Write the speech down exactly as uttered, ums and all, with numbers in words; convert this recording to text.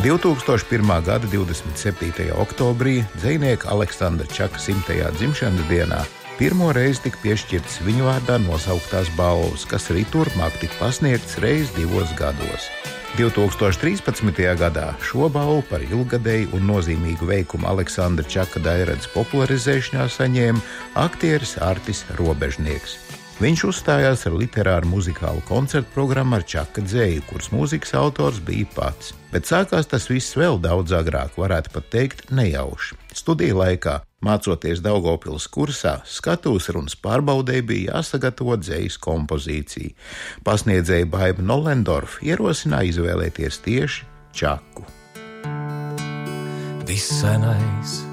divtūkstoš pirmā gada divdesmit septītajā oktobrī dzejnieka Aleksandra Čaka simtajā dzimšanas dienā pirmo reizi tika piešķirtas viņu vārdā nosauktās balvas, kas arī turpmāk tika pasniegtas reiz divos gados. divtūkstoš trīspadsmitajā gadā šo balvu par ilggadēju un nozīmīgu veikumu Aleksandra Čaka daļradas popularizēšanā saņēma aktieris Artis Robežnieks. Viņš uzstājās ar literāru muzikālu koncertu programmu ar Čaka dzeju, kuras mūzikas autors bija pats. Bet sākās tas viss vēl daudz agrāk, varētu pat teikt nejauši. Studiju laikā, mācoties Daugavpils kursā, skatuves runas pārbaudēji bija jāsagatavo dzejas kompozīcija. Pasniedzēja Baiba Nolendorfa ierosināja izvēlēties tieši Čaku. Viss senais